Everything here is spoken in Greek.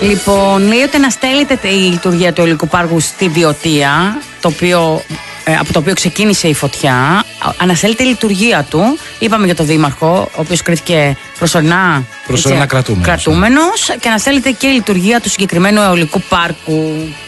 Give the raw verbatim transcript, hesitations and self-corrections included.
Λοιπόν, λέει ότι αναστέλλεται η λειτουργία του αιωλικού πάρκου στη Βιωτία, το οποίο, ε, από το οποίο ξεκίνησε η φωτιά. Αναστέλλεται η λειτουργία του. Είπαμε για τον Δήμαρχο, ο οποίος κρίθηκε προσωρινά, προσωρινά κρατούμενος. κρατούμενος, και αναστέλλεται και η λειτουργία του συγκεκριμένου αιωλικού πάρκου.